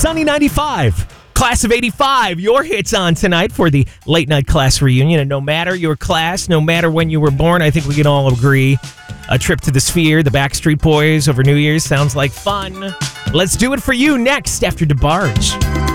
Sunny 95. Class of 85, your hits on tonight for the late night class reunion. And no matter your class, no matter when you were born, I think we can all agree a trip to the Sphere, the Backstreet Boys over New Year's sounds like fun. Let's do it for you next after DeBarge.